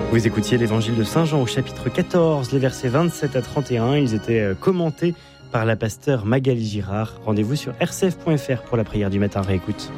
Vous écoutiez l'évangile de Saint Jean au chapitre 14, les versets 27 à 31. Ils étaient commentés par la pasteure Magali Girard. Rendez-vous sur rcf.fr pour la prière du matin. Réécoute.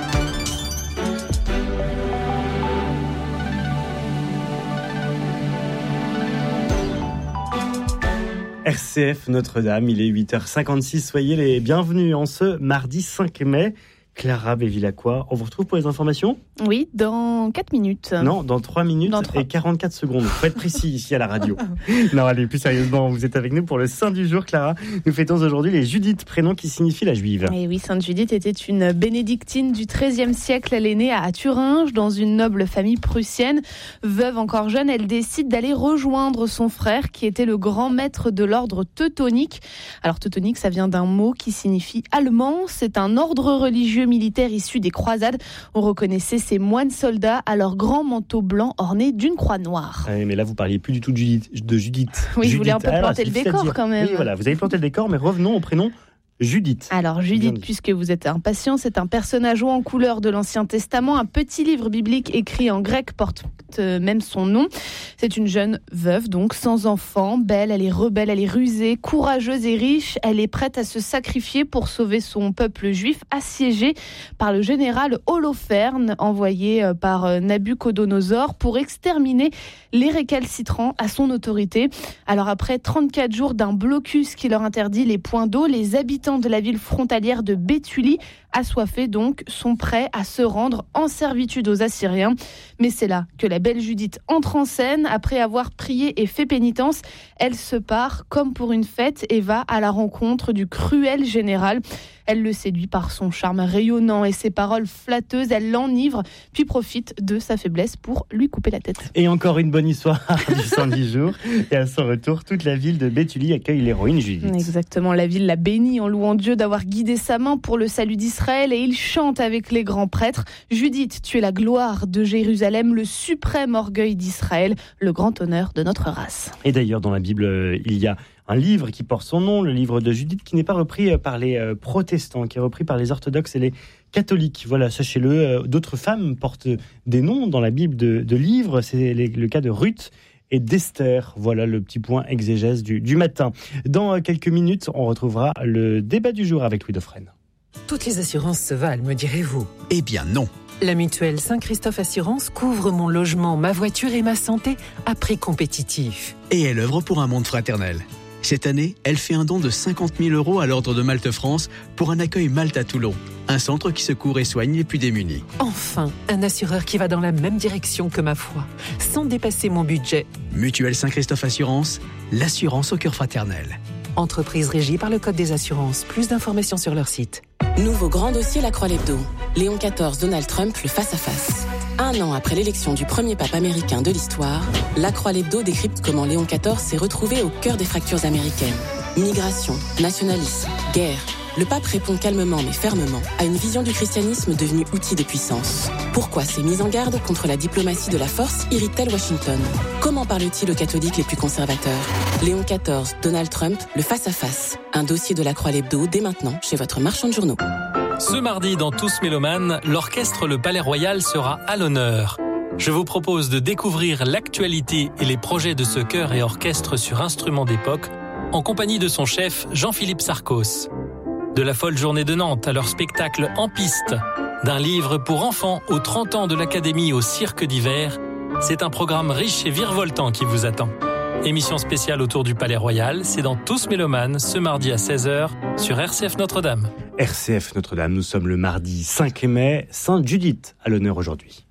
RCF Notre-Dame, il est 8h56. Soyez les bienvenus en ce mardi 5 mai. Clara Bévilacqua, on vous retrouve pour les informations ? Oui, dans 4 minutes. Non, dans 3 minutes et 44 secondes. Il faut être précis ici à la radio. Non, allez, plus sérieusement, vous êtes avec nous pour le Saint du jour, Clara. Nous fêtons aujourd'hui les Judith, prénom qui signifie la juive. Et oui, Sainte Judith était une bénédictine du XIIIe siècle. Elle est née à Thuringe, dans une noble famille prussienne. Veuve encore jeune, elle décide d'aller rejoindre son frère, qui était le grand maître de l'ordre teutonique. Alors, teutonique, ça vient d'un mot qui signifie allemand. C'est un ordre religieux militaires issus des croisades. On reconnaissait ces moines soldats à leur grand manteau blanc orné d'une croix noire. Ah oui, mais là, vous parliez plus du tout de Judith. Oui, Judith. je voulais un peu planter le décor quand même. Oui, voilà, vous avez planté le décor, mais revenons au prénom Judith. Alors Judith, puisque vous êtes impatient, c'est un personnage haut en couleur de l'Ancien Testament. Un petit livre biblique écrit en grec porte même son nom. C'est une jeune veuve, donc sans enfant, belle, elle est rebelle, elle est rusée, courageuse et riche. Elle est prête à se sacrifier pour sauver son peuple juif assiégé par le général Holoferne, envoyé par Nabuchodonosor pour exterminer les récalcitrants à son autorité. Alors après 34 jours d'un blocus qui leur interdit les points d'eau, les habitants de la ville frontalière de Béthulie, assoiffés donc, sont prêts à se rendre en servitude aux Assyriens. Mais c'est là que la belle Judith entre en scène. Après avoir prié et fait pénitence, elle se part comme pour une fête et va à la rencontre du cruel général. Elle le séduit par son charme rayonnant et ses paroles flatteuses. Elle l'enivre, puis profite de sa faiblesse pour lui couper la tête. Et encore une bonne histoire du 110 jours. Et à son retour, toute la ville de Béthulie accueille l'héroïne Judith. Exactement, la ville l'a bénie en louant Dieu d'avoir guidé sa main pour le salut d'Israël. Et il chante avec les grands prêtres. Judith, tu es la gloire de Jérusalem, le suprême orgueil d'Israël, le grand honneur de notre race. Et d'ailleurs, dans la Bible, il y a un livre qui porte son nom, le livre de Judith, qui n'est pas repris par les protestants, qui est repris par les orthodoxes et les catholiques. Voilà, sachez-le, d'autres femmes portent des noms dans la Bible de livres. C'est le cas de Ruth et d'Esther. Voilà le petit point exégèse du matin. Dans quelques minutes, on retrouvera le débat du jour avec Louis Dauphren. Toutes les assurances se valent, me direz-vous ? Eh bien non. La mutuelle Saint-Christophe Assurance couvre mon logement, ma voiture et ma santé à prix compétitif. Et elle œuvre pour un monde fraternel. Cette année, elle fait un don de 50 000 € à l'Ordre de Malte France pour un accueil Malte à Toulon, un centre qui secourt et soigne les plus démunis. Enfin, un assureur qui va dans la même direction que ma foi, sans dépasser mon budget. Mutuelle Saint-Christophe Assurance, l'assurance au cœur fraternel. Entreprise régie par le Code des assurances. Plus d'informations sur leur site. Nouveau grand dossier La Croix-l'Hebdo. Léon XIV, Donald Trump, le face-à-face. 1 an après l'élection du premier pape américain de l'histoire, La Croix-l'Hebdo décrypte comment Léon XIV s'est retrouvé au cœur des fractures américaines. Migration, nationalisme, guerre. Le pape répond calmement mais fermement à une vision du christianisme devenue outil de puissance. Pourquoi ces mises en garde contre la diplomatie de la force irritent-elles Washington ? Comment parle-t-il aux catholiques les plus conservateurs ? Léon XIV, Donald Trump, le face-à-face. Un dossier de La Croix-l'Hebdo dès maintenant chez votre marchand de journaux. Ce mardi, dans Tous Mélomanes, l'orchestre Le Palais Royal sera à l'honneur. Je vous propose de découvrir l'actualité et les projets de ce chœur et orchestre sur instruments d'époque, en compagnie de son chef Jean-Philippe Sarcos. De la folle journée de Nantes à leur spectacle En piste, d'un livre pour enfants aux 30 ans de l'Académie au cirque d'hiver, c'est un programme riche et virevoltant qui vous attend. Émission spéciale autour du Palais Royal, c'est dans Tous Mélomanes, ce mardi à 16h sur RCF Notre-Dame. RCF Notre-Dame, nous sommes le mardi 5 mai, Sainte Judith à l'honneur aujourd'hui.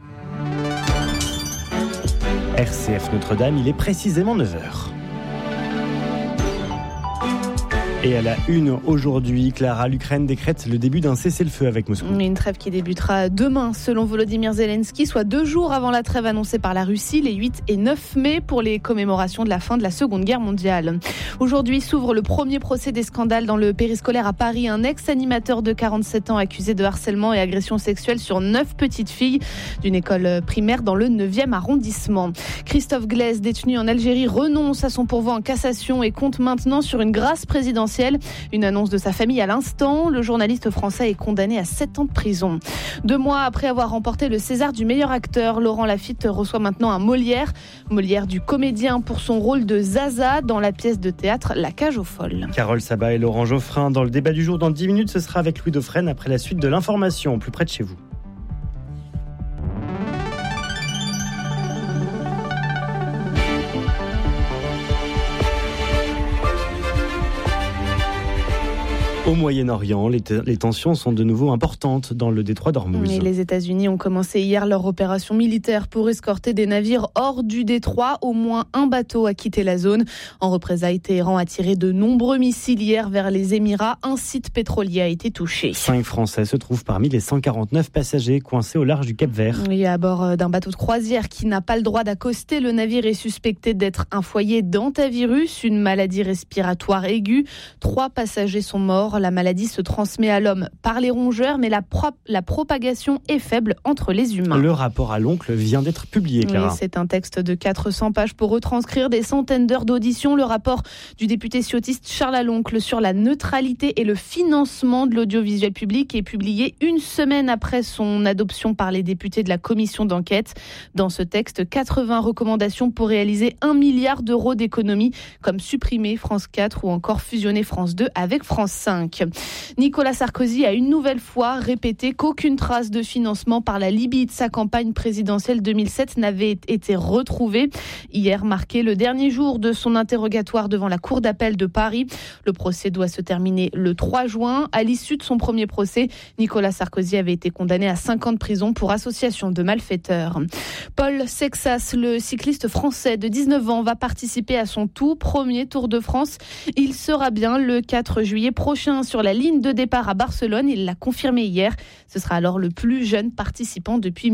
RCF Notre-Dame, il est précisément 9h. Et à la une aujourd'hui, Clara, l'Ukraine décrète le début d'un cessez-le-feu avec Moscou. Une trêve qui débutera demain, selon Volodymyr Zelensky, soit 2 jours avant la trêve annoncée par la Russie, les 8 et 9 mai, pour les commémorations de la fin de la Seconde Guerre mondiale. Aujourd'hui s'ouvre le premier procès des scandales dans le périscolaire à Paris. Un ex-animateur de 47 ans accusé de harcèlement et agression sexuelle sur 9 petites filles d'une école primaire dans le 9e arrondissement. Christophe Glaise, détenu en Algérie, renonce à son pourvoi en cassation et compte maintenant sur une grâce présidentielle confidentiel. Une annonce de sa famille à l'instant. Le journaliste français est condamné à 7 ans de prison. 2 mois après avoir remporté le César du meilleur acteur, Laurent Lafitte reçoit maintenant un Molière du comédien pour son rôle de Zaza dans la pièce de théâtre La Cage aux Folles. Carole Sabat et Laurent Geoffrin dans le débat du jour. Dans 10 minutes, ce sera avec Louis Dauphren après la suite de l'information, plus près de chez vous. Au Moyen-Orient, les tensions sont de nouveau importantes dans le détroit d'Ormuz. Et les États-Unis ont commencé hier leur opération militaire pour escorter des navires hors du détroit. Au moins un bateau a quitté la zone. En représailles, Téhéran a tiré de nombreux missiles hier vers les Émirats. Un site pétrolier a été touché. 5 Français se trouvent parmi les 149 passagers coincés au large du Cap-Vert. Oui, à bord d'un bateau de croisière qui n'a pas le droit d'accoster. Le navire est suspecté d'être un foyer d'hantavirus, une maladie respiratoire aiguë. 3 passagers sont morts. La maladie se transmet à l'homme par les rongeurs, mais la propagation est faible entre les humains. Le rapport à l'oncle vient d'être publié, Clara. Oui, c'est un texte de 400 pages pour retranscrire des centaines d'heures d'audition. Le rapport du député ciotiste Charles Aloncle sur la neutralité et le financement de l'audiovisuel public est publié 1 semaine après son adoption par les députés de la commission d'enquête. Dans ce texte, 80 recommandations pour réaliser 1 milliard d'euros d'économies, comme supprimer France 4 ou encore fusionner France 2 avec France 5. Nicolas Sarkozy a une nouvelle fois répété qu'aucune trace de financement par la Libye de sa campagne présidentielle 2007 n'avait été retrouvée. Hier marquait le dernier jour de son interrogatoire devant la Cour d'appel de Paris. Le procès doit se terminer le 3 juin. À l'issue de son premier procès, Nicolas Sarkozy avait été condamné à 5 ans de prison pour association de malfaiteurs. Paul Sexas, le cycliste français de 19 ans, va participer à son tout premier Tour de France. Il sera bien le 4 juillet prochain sur la ligne de départ à Barcelone. Il l'a confirmé hier. Ce sera alors le plus jeune participant depuis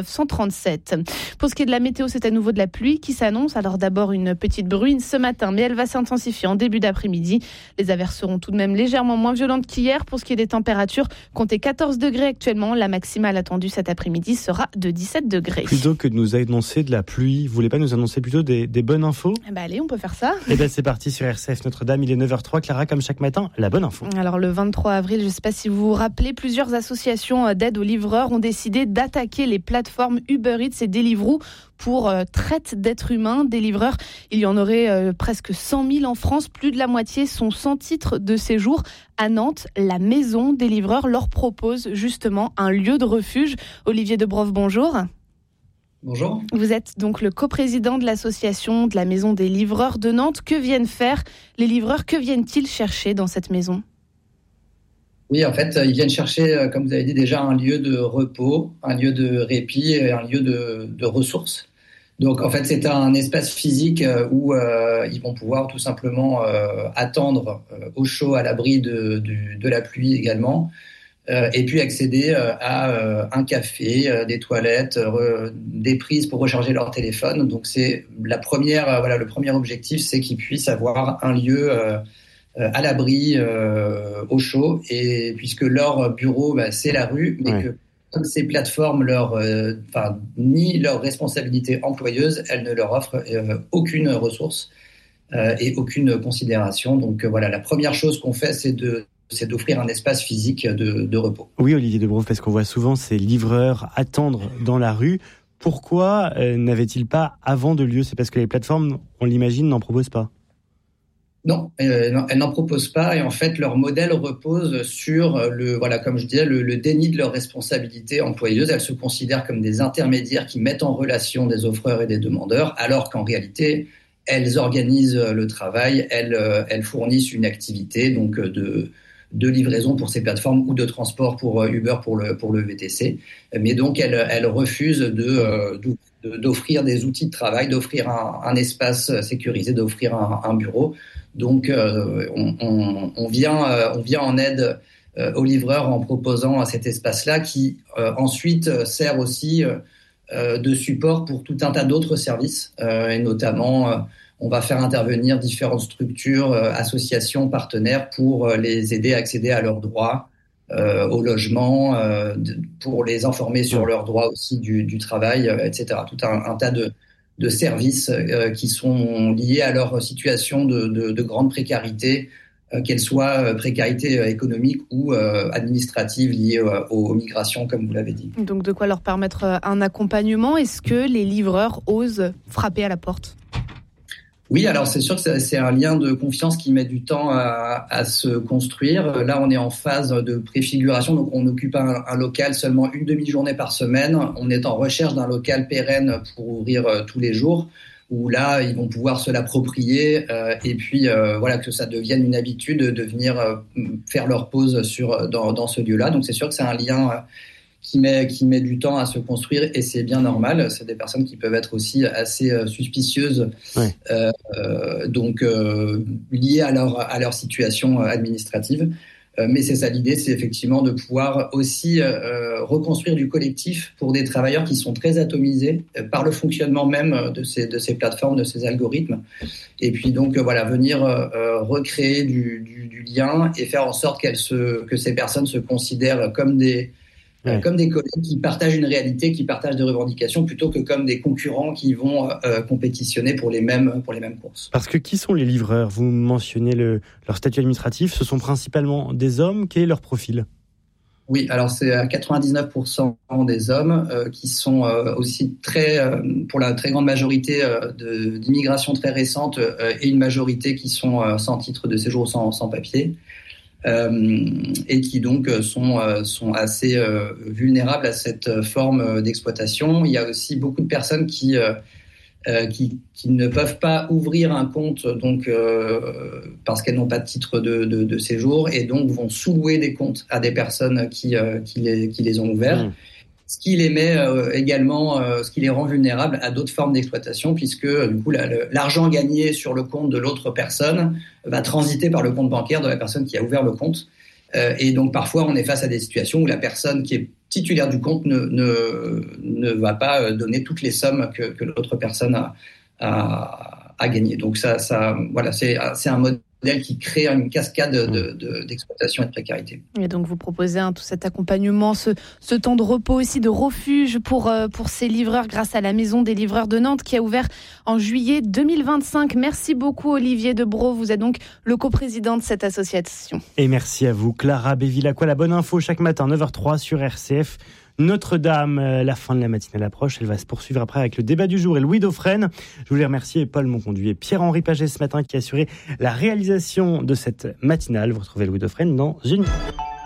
1937. Pour ce qui est de la météo, c'est à nouveau de la pluie qui s'annonce. Alors d'abord une petite bruine ce matin, mais elle va s'intensifier en début d'après-midi. Les averses seront tout de même légèrement moins violentes qu'hier. Pour ce qui est des températures, comptez 14 degrés actuellement. La maximale attendue cet après-midi sera de 17 degrés. Plutôt que de nous annoncer de la pluie, vous voulez pas nous annoncer plutôt des bonnes infos ? Allez, on peut faire ça. Et bien c'est parti sur RCF Notre-Dame, il est 9h03. Clara, comme chaque matin, la bonne info. Alors le 23 avril, je ne sais pas si vous vous rappelez, plusieurs associations d'aide aux livreurs ont décidé d'attaquer les plateformes Uber Eats et Deliveroo pour traite d'êtres humains. Des livreurs, il y en aurait presque 100 000 en France. Plus de la moitié sont sans titre de séjour. À Nantes, la maison des livreurs leur propose justement un lieu de refuge. Olivier Debroff, bonjour. Bonjour. Vous êtes donc le coprésident de l'association de la Maison des livreurs de Nantes. Que viennent faire les livreurs ? Que viennent-ils chercher dans cette maison ? Oui, en fait, ils viennent chercher, comme vous avez dit déjà, un lieu de repos, un lieu de répit et un lieu de ressources. Donc, en fait, c'est un espace physique où ils vont pouvoir tout simplement attendre au chaud, à l'abri de la pluie également, et puis accéder à un café, des toilettes, des prises pour recharger leur téléphone. Donc, c'est le premier objectif, c'est qu'ils puissent avoir un lieu à l'abri, au chaud, et puisque leur bureau, c'est la rue, mais que comme ces plateformes nient leur responsabilité employeuse, elles ne leur offrent aucune ressource et aucune considération. Donc la première chose qu'on fait, c'est d'offrir un espace physique de repos. Oui, Olivier Debroff, parce qu'on voit souvent ces livreurs attendre dans la rue. Pourquoi n'avaient-ils pas avant de lieu ? C'est parce que les plateformes, on l'imagine, n'en proposent pas. Non, elles n'en proposent pas, et en fait leur modèle repose sur comme je disais, le déni de leurs responsabilités employeuses. Elles se considèrent comme des intermédiaires qui mettent en relation des offreurs et des demandeurs, alors qu'en réalité elles organisent le travail, elles fournissent une activité donc de livraison pour ces plateformes ou de transport pour Uber pour le VTC, mais donc elles refusent d'offrir des outils de travail, d'offrir un espace sécurisé, d'offrir un bureau. Donc, on vient en aide aux livreurs en proposant cet espace-là qui ensuite sert aussi de support pour tout un tas d'autres services. Et notamment, on va faire intervenir différentes structures, associations, partenaires pour les aider à accéder à leurs droits au logement, pour les informer sur leurs droits aussi du travail, etc. Tout un tas de services qui sont liés à leur situation de grande précarité qu'elle soit précarité économique ou administrative liée aux migrations, comme vous l'avez dit. Donc de quoi leur permettre un accompagnement. Est-ce que les livreurs osent frapper à la porte ? Oui, alors c'est sûr que c'est un lien de confiance qui met du temps à se construire. Là, on est en phase de préfiguration, donc on occupe un local seulement une demi-journée par semaine. On est en recherche d'un local pérenne pour ouvrir tous les jours, où là, ils vont pouvoir se l'approprier et puis voilà, que ça devienne une habitude de venir faire leur pause dans ce lieu-là. Donc c'est sûr que c'est un lien qui met du temps à se construire, et c'est bien normal. C'est des personnes qui peuvent être aussi assez suspicieuses, donc liées à leur situation administrative. Mais c'est ça l'idée, c'est effectivement de pouvoir aussi reconstruire du collectif pour des travailleurs qui sont très atomisés par le fonctionnement même de ces plateformes, de ces algorithmes. Et puis donc voilà, venir recréer du lien et faire en sorte que ces personnes se considèrent comme des collègues qui partagent une réalité, qui partagent des revendications, plutôt que comme des concurrents qui vont compétitionner pour les mêmes courses. Parce que qui sont les livreurs ? Vous mentionnez leur statut administratif, ce sont principalement des hommes. Quel est leur profil ? Oui, alors c'est à 99% des hommes qui sont aussi pour la très grande majorité d'immigration très récente, et une majorité qui sont sans titre de séjour, sans papier. Et qui donc sont assez vulnérables à cette forme d'exploitation. Il y a aussi beaucoup de personnes qui ne peuvent pas ouvrir un compte donc parce qu'elles n'ont pas de titre de séjour, et donc vont sous-louer des comptes à des personnes qui les ont ouverts. Ce qui les met également, ce qui les rend vulnérables à d'autres formes d'exploitation, puisque du coup l'argent gagné sur le compte de l'autre personne va transiter par le compte bancaire de la personne qui a ouvert le compte. Et donc parfois on est face à des situations où la personne qui est titulaire du compte ne va pas donner toutes les sommes que l'autre personne a gagnées. Donc ça voilà, c'est un modèle qui crée une cascade d'exploitation et de précarité. Et donc vous proposez tout cet accompagnement, ce temps de repos aussi, de refuge pour ces livreurs, grâce à la Maison des livreurs de Nantes qui a ouvert en juillet 2025. Merci beaucoup Olivier Debrow, vous êtes donc le coprésident de cette association. Et merci à vous Clara Bévilacqua. La bonne info chaque matin 9h03 sur RCF. Notre-Dame, la fin de la matinale approche, elle va se poursuivre après avec le débat du jour et Louis Dauphren. Je voulais remercier Paul Monconduit et Pierre-Henri Paget ce matin qui a assuré la réalisation de cette matinale. Vous retrouvez Louis Dauphren dans une minute.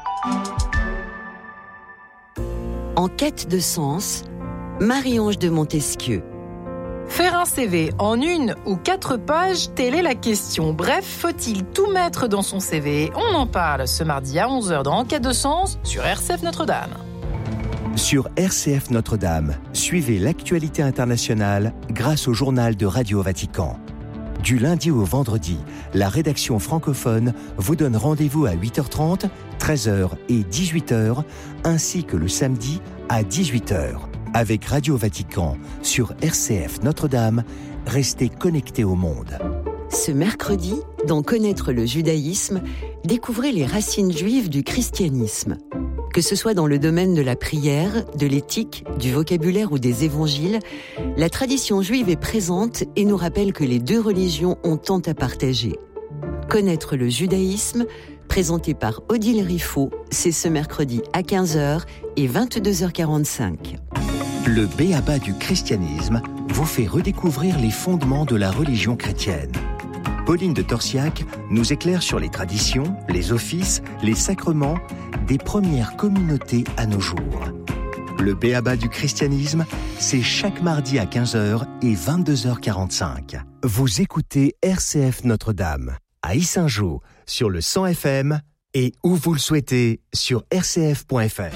En quête de sens, Marie-Ange de Montesquieu. Faire un CV en 1 ou 4 pages, telle est la question. Bref, faut-il tout mettre dans son CV ? On en parle ce mardi à 11h dans En quête de sens sur RCF Notre-Dame. Sur RCF Notre-Dame, suivez l'actualité internationale grâce au journal de Radio Vatican. Du lundi au vendredi, la rédaction francophone vous donne rendez-vous à 8h30, 13h et 18h, ainsi que le samedi à 18h. Avec Radio Vatican sur RCF Notre-Dame, restez connectés au monde. Ce mercredi, dans Connaître le judaïsme, découvrez les racines juives du christianisme. Que ce soit dans le domaine de la prière, de l'éthique, du vocabulaire ou des évangiles, la tradition juive est présente et nous rappelle que les deux religions ont tant à partager. Connaître le judaïsme, présenté par Odile Riffaut, c'est ce mercredi à 15h et 22h45. Le b.a.-ba du christianisme vous fait redécouvrir les fondements de la religion chrétienne. Pauline de Torsiac nous éclaire sur les traditions, les offices, les sacrements des premières communautés à nos jours. Le b.a.-ba du christianisme, c'est chaque mardi à 15h et 22h45. Vous écoutez RCF Notre-Dame, à Yssingeaux, sur le 100 FM et où vous le souhaitez, sur rcf.fr.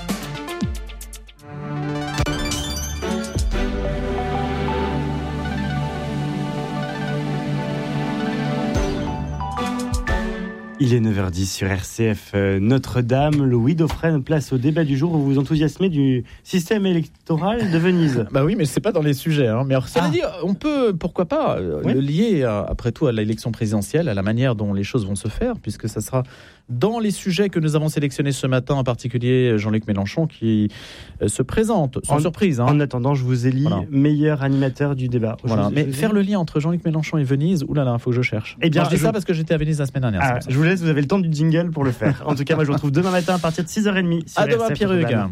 Il est 9h10 sur RCF Notre-Dame. Louis Dauphren, place au débat du jour. Vous vous enthousiasmez du système électoral de Venise. Bah oui, mais c'est pas dans les sujets. Mais alors, ça veut dire, on peut, pourquoi pas, le lier après tout à l'élection présidentielle, à la manière dont les choses vont se faire, puisque ça sera dans les sujets que nous avons sélectionnés ce matin, en particulier Jean-Luc Mélenchon qui se présente, sans surprise. En attendant, je vous élis meilleur animateur du débat. Voilà. Mais faire le lien entre Jean-Luc Mélenchon et Venise, oulala, il faut que je cherche. Eh bien, je dis ça parce que j'étais à Venise la semaine dernière. Je vous laisse, vous avez le temps du jingle pour le faire. En tout cas, moi je vous retrouve demain matin à partir de 6h30. À demain, Pierre-Hugues.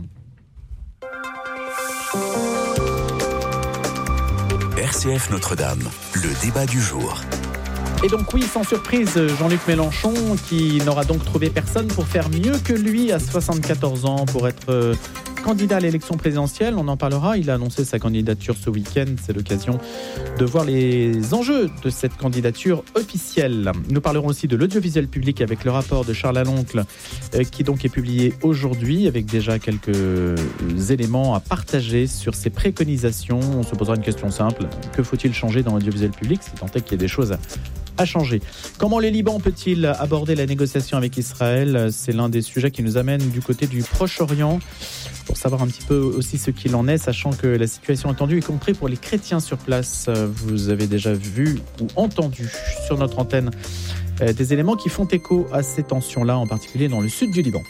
RCF Notre-Dame, le débat du jour. Et donc oui, sans surprise, Jean-Luc Mélenchon, qui n'aura donc trouvé personne pour faire mieux que lui à 74 ans, pour être candidat à l'élection présidentielle. On en parlera, il a annoncé sa candidature ce week-end. C'est l'occasion de voir les enjeux de cette candidature officielle. Nous parlerons aussi de l'audiovisuel public avec le rapport de Charles Aloncle, qui donc est publié aujourd'hui, avec déjà quelques éléments à partager sur ses préconisations. On se posera une question simple, que faut-il changer dans l'audiovisuel public, si tant est qu'il y ait des choses à changer. Comment le Liban peut-il aborder la négociation avec Israël ? C'est l'un des sujets qui nous amène du côté du Proche-Orient, pour savoir un petit peu aussi ce qu'il en est, sachant que la situation est tendue, y compris pour les chrétiens sur place. Vous avez déjà vu ou entendu sur notre antenne des éléments qui font écho à ces tensions-là, en particulier dans le sud du Liban.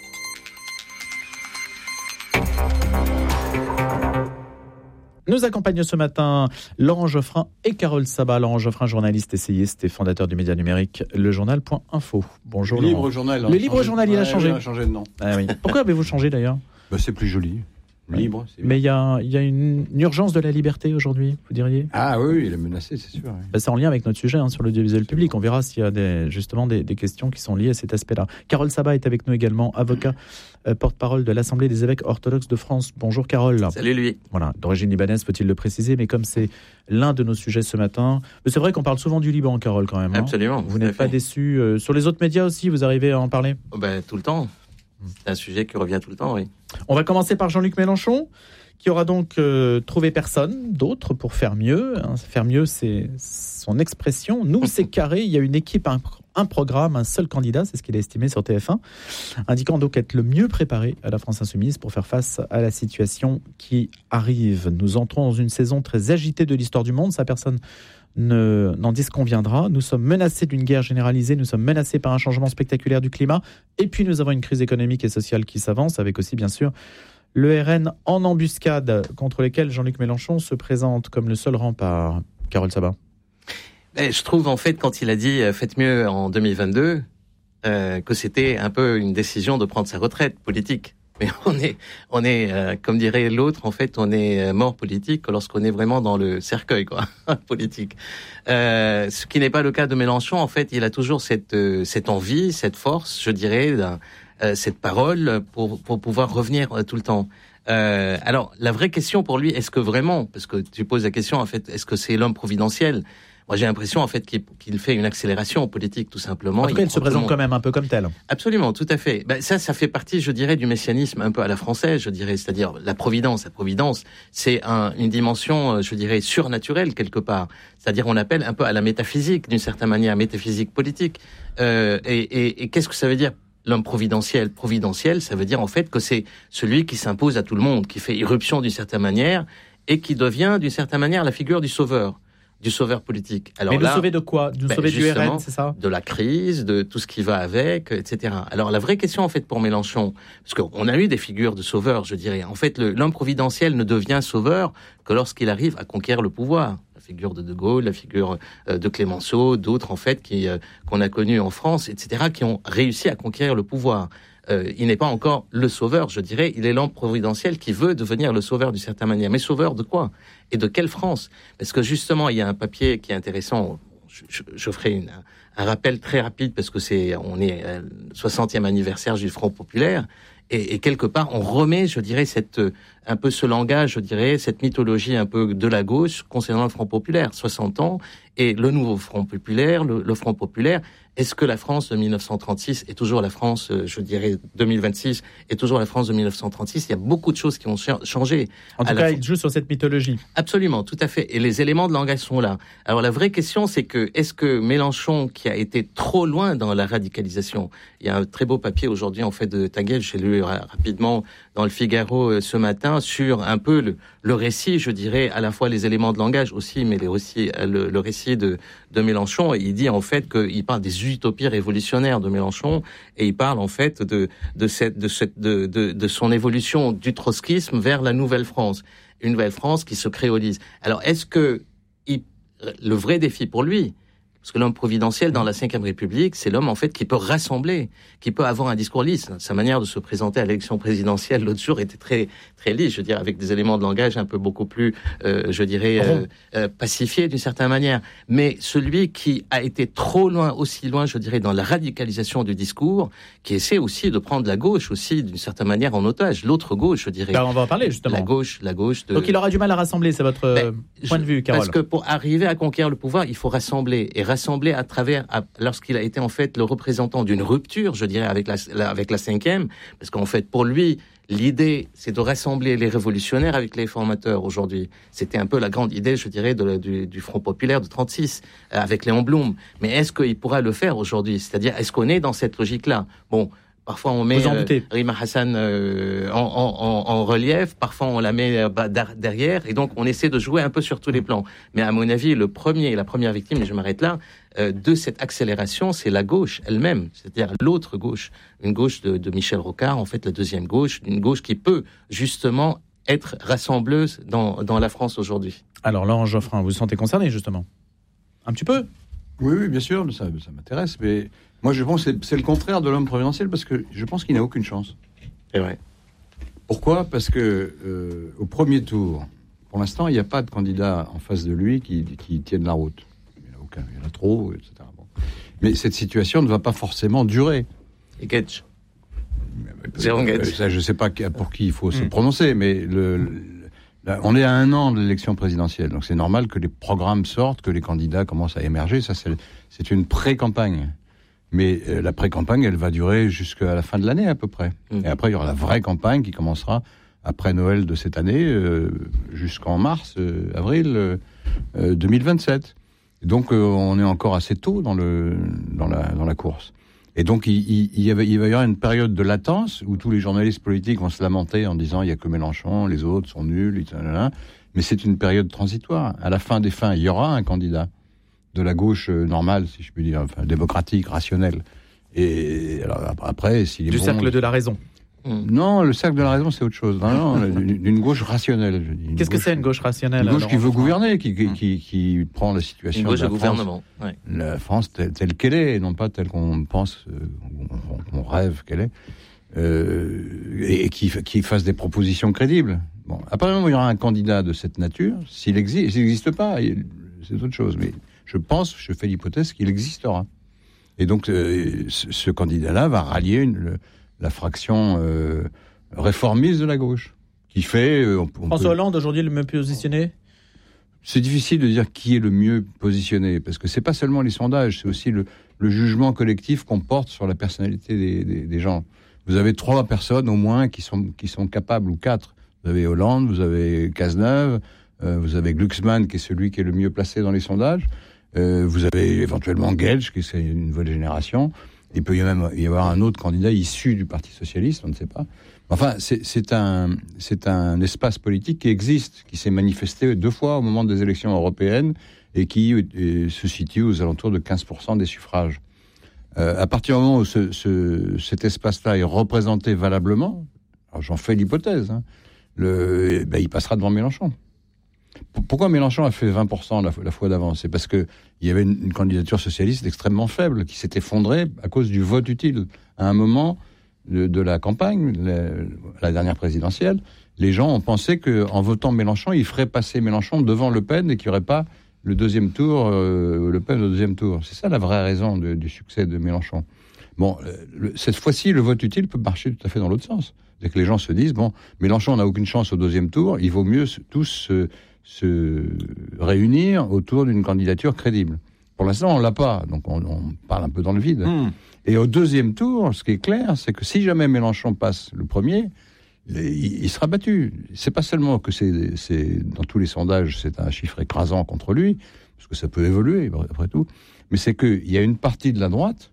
Nous accompagnent ce matin Laurent Geoffrin et Carole Sabat. Laurent Geoffrin, journaliste, essayiste et fondateur du média numérique lejournal.info. Bonjour Laurent. Libre Journal. Le Libre Journal, il a changé. Il a changé de nom. Ah, oui. Pourquoi avez-vous changé d'ailleurs ? C'est plus joli. Libre. C'est mais il y a une urgence de la liberté aujourd'hui, vous diriez ? Ah oui, il est menacé, c'est sûr. Oui. C'est en lien avec notre sujet sur l'audiovisuel public. On verra s'il y a justement des questions qui sont liées à cet aspect-là. Carole Sabat est avec nous également, avocat, porte-parole de l'Assemblée des évêques orthodoxes de France. Bonjour Carole. Salut lui. Voilà, d'origine libanaise, faut-il le préciser, mais comme c'est l'un de nos sujets ce matin, mais c'est vrai qu'on parle souvent du Liban, Carole, quand même. Absolument. Vous n'êtes pas déçu. Sur les autres médias aussi, vous arrivez à en parler ? Tout le temps. C'est un sujet qui revient tout le temps, oui. On va commencer par Jean-Luc Mélenchon, qui aura donc trouvé personne d'autre pour faire mieux. Faire mieux, c'est son expression. Nous, c'est carré. Il y a une équipe, un programme, un seul candidat, c'est ce qu'il a estimé sur TF1, indiquant donc être le mieux préparé à la France Insoumise pour faire face à la situation qui arrive. Nous entrons dans une saison très agitée de l'histoire du monde. Ça, personne n'en disconviendra. Nous sommes menacés d'une guerre généralisée, nous sommes menacés par un changement spectaculaire du climat, et puis nous avons une crise économique et sociale qui s'avance, avec aussi bien sûr le RN en embuscade, contre lesquels Jean-Luc Mélenchon se présente comme le seul rempart. Carole Sabat. Je trouve en fait, quand il a dit « faites mieux en 2022 », que c'était un peu une décision de prendre sa retraite politique. Mais on est comme dirait l'autre, en fait, on est mort politique lorsqu'on est vraiment dans le cercueil, quoi, politique. Ce qui n'est pas le cas de Mélenchon. En fait, il a toujours cette envie, cette force, je dirais, cette parole pour pouvoir revenir tout le temps. Alors, la vraie question pour lui, est-ce que vraiment, parce que tu poses la question, en fait, est-ce que c'est l'homme providentiel ? Moi, j'ai l'impression, en fait, qu'il fait une accélération politique, tout simplement. En tout cas, il se présente quand même un peu comme tel. Absolument, tout à fait. Ça fait partie, je dirais, du messianisme un peu à la française, je dirais, c'est-à-dire la providence. La providence, c'est une dimension, je dirais, surnaturelle, quelque part. C'est-à-dire, on appelle un peu à la métaphysique, d'une certaine manière, métaphysique politique. Et qu'est-ce que ça veut dire ? L'homme providentiel, ça veut dire, en fait, que c'est celui qui s'impose à tout le monde, qui fait irruption d'une certaine manière, et qui devient, d'une certaine manière, la figure du sauveur politique. Alors mais sauver de quoi ? Sauver du RN, c'est ça ? De la crise, de tout ce qui va avec, etc. Alors la vraie question, en fait, pour Mélenchon, parce qu'on a eu des figures de sauveurs, je dirais. En fait, l'homme providentiel ne devient sauveur que lorsqu'il arrive à conquérir le pouvoir. La figure de De Gaulle, la figure de Clémenceau, d'autres, en fait, qu'on a connus en France, etc., qui ont réussi à conquérir le pouvoir. Il n'est pas encore le sauveur, je dirais. Il est l'homme providentiel qui veut devenir le sauveur d'une certaine manière. Mais sauveur de quoi ? Et de quelle France ? Parce que justement, il y a un papier qui est intéressant. Je ferai un rappel très rapide parce que on est à le 60e anniversaire du Front populaire. Et quelque part, on remet, je dirais, un peu ce langage, je dirais, cette mythologie un peu de la gauche concernant le Front populaire. 60 ans et le nouveau Front populaire, le Front populaire. Est-ce que la France de 1936 est toujours la France, je dirais, 2026 est toujours la France de 1936 ? Il y a beaucoup de choses qui ont changé. En tout cas, il joue sur cette mythologie. Absolument, tout à fait. Et les éléments de langage sont là. Alors la vraie question, c'est est-ce que Mélenchon, qui a été trop loin dans la radicalisation, il y a un très beau papier aujourd'hui, en fait, de Taguieff, j'ai lu rapidement dans le Figaro ce matin, sur un peu le récit, je dirais, à la fois les éléments de langage aussi, mais le récit de Mélenchon. Et il dit, en fait, qu'il parle des utopies révolutionnaires de Mélenchon, et il parle, en fait, de son évolution du trotskisme vers la nouvelle France. Une nouvelle France qui se créolise. Alors, est-ce que le vrai défi pour lui, Parce que l'homme providentiel dans la Ve République, c'est l'homme en fait qui peut rassembler, qui peut avoir un discours lisse. Sa manière de se présenter à l'élection présidentielle l'autre jour était très très lisse, je veux dire, avec des éléments de langage un peu beaucoup plus, pacifiés d'une certaine manière. Mais celui qui a été trop loin, aussi loin, je dirais, dans la radicalisation du discours, qui essaie aussi de prendre la gauche aussi d'une certaine manière en otage, l'autre gauche, je dirais. On va en parler justement. La gauche. Donc il aura du mal à rassembler, c'est votre point de vue, Carole. Parce que pour arriver à conquérir le pouvoir, il faut rassembler à travers, lorsqu'il a été en fait le représentant d'une rupture, je dirais, avec la cinquième, parce qu'en fait, pour lui, l'idée, c'est de rassembler les révolutionnaires avec les formateurs aujourd'hui. C'était un peu la grande idée, je dirais, du Front populaire de 36, avec Léon Blum. Mais est-ce qu'il pourra le faire aujourd'hui ? C'est-à-dire, est-ce qu'on est dans cette logique-là ? Bon, parfois on met Rima Hassan en relief, parfois on la met derrière, et donc on essaie de jouer un peu sur tous les plans. Mais à mon avis, la première victime, et je m'arrête là, de cette accélération, c'est la gauche elle-même, c'est-à-dire l'autre gauche, une gauche de Michel Rocard, en fait la deuxième gauche, une gauche qui peut justement être rassembleuse dans la France aujourd'hui. Alors Laurent Geoffrin, vous vous sentez concerné justement ? Un petit peu ? Oui, bien sûr, ça m'intéresse, mais moi je pense que c'est le contraire de l'homme providentiel, parce que je pense qu'il n'a aucune chance. C'est vrai. Pourquoi ? Parce que au premier tour, pour l'instant, il n'y a pas de candidat en face de lui qui tienne la route. Il n'y en a aucun, il y en a trop, etc. Bon. Mais cette situation ne va pas forcément durer. Et Getch. Ça, je ne sais pas pour qui il faut se prononcer, mais on est à 1 an de l'élection présidentielle, donc c'est normal que les programmes sortent, que les candidats commencent à émerger. Ça, c'est une pré-campagne. Mais la pré-campagne, elle va durer jusqu'à la fin de l'année à peu près. Et après, il y aura la vraie campagne qui commencera après Noël de cette année, jusqu'en avril 2027. Et donc, on est encore assez tôt dans la course. Et donc, il va y avoir une période de latence où tous les journalistes politiques vont se lamenter en disant il n'y a que Mélenchon, les autres sont nuls, etc. Mais c'est une période transitoire. À la fin des fins, il y aura un candidat de la gauche normale, si je puis dire, enfin, démocratique, rationnelle. Et alors, après, s'il est du cercle de la raison. Non, le cercle de la raison, c'est autre chose. Non, d'une gauche rationnelle. Qu'est-ce que c'est une gauche rationnelle ? Une gauche qui veut gouverner, qui prend la situation une gauche de la gouvernement. France, la France telle qu'elle est, et non pas telle qu'on pense, qu'on rêve qu'elle est, et qui fasse des propositions crédibles. Bon, à partir du moment où il y aura un candidat de cette nature, s'il n'existe pas, c'est autre chose. Mais je fais l'hypothèse qu'il existera. Et donc, ce candidat-là va rallier la fraction réformiste de la gauche, qui fait... François Hollande, aujourd'hui, le mieux positionné ? C'est difficile de dire qui est le mieux positionné, parce que c'est pas seulement les sondages, c'est aussi le jugement collectif qu'on porte sur la personnalité des gens. Vous avez 3 personnes au moins qui sont capables, ou 4. Vous avez Hollande, vous avez Cazeneuve, vous avez Glucksmann, qui est celui qui est le mieux placé dans les sondages, vous avez éventuellement Gelsch, qui est une nouvelle génération. Il peut même y avoir un autre candidat issu du Parti socialiste, on ne sait pas. Enfin, c'est un espace politique qui existe, qui s'est manifesté 2 fois au moment des élections européennes et qui se situe aux alentours de 15% des suffrages. À partir du moment où cet espace-là est représenté valablement, alors j'en fais l'hypothèse, il passera devant Mélenchon. Pourquoi Mélenchon a fait 20% la fois d'avant ? C'est parce qu'il y avait une candidature socialiste extrêmement faible qui s'est effondrée à cause du vote utile. À un moment de la campagne, la dernière présidentielle, les gens ont pensé qu'en votant Mélenchon, ils feraient passer Mélenchon devant Le Pen et qu'il n'y aurait pas le deuxième tour, Le Pen au deuxième tour. C'est ça la vraie raison du succès de Mélenchon. Bon, cette fois-ci, le vote utile peut marcher tout à fait dans l'autre sens. C'est que les gens se disent, bon, Mélenchon n'a aucune chance au deuxième tour, il vaut mieux tous se réunir autour d'une candidature crédible. Pour l'instant, on l'a pas, donc on parle un peu dans le vide. Et au deuxième tour, ce qui est clair, c'est que si jamais Mélenchon passe le premier, il sera battu. C'est pas seulement que c'est dans tous les sondages, c'est un chiffre écrasant contre lui, parce que ça peut évoluer après tout, mais c'est qu'il y a une partie de la droite,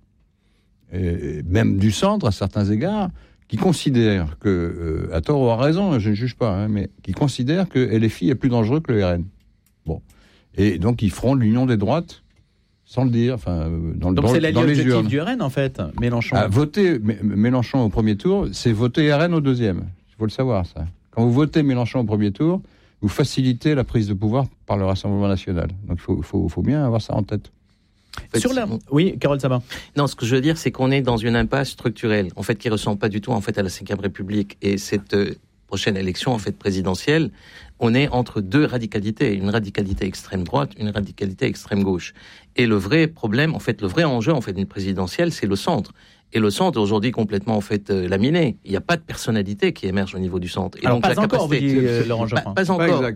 même du centre à certains égards, qui considère que, à tort ou à raison, je ne juge pas, mais qui considère que LFI est plus dangereux que le RN. Bon. Et donc, ils feront l'union des droites, sans le dire, donc c'est l'allié objectif du RN, en fait, Mélenchon. Voter Mélenchon au premier tour, c'est voter RN au deuxième. Il faut le savoir, ça. Quand vous votez Mélenchon au premier tour, vous facilitez la prise de pouvoir par le Rassemblement national. Donc, il faut bien avoir ça en tête. Oui, Carole Sabin. Non, ce que je veux dire, c'est qu'on est dans une impasse structurelle, en fait, qui ressemble pas du tout, en fait, à la Ve République. Et cette prochaine élection, en fait, présidentielle, on est entre deux radicalités, une radicalité extrême droite, une radicalité extrême gauche. Et le vrai problème, en fait, le vrai enjeu, en fait, d'une présidentielle, c'est le centre. Et le centre, aujourd'hui, complètement, en fait, laminé. Il n'y a pas de personnalité qui émerge au niveau du centre. Et alors, donc, pas encore, vous dit Laurent Geoffrin. Pas encore. Pas exact,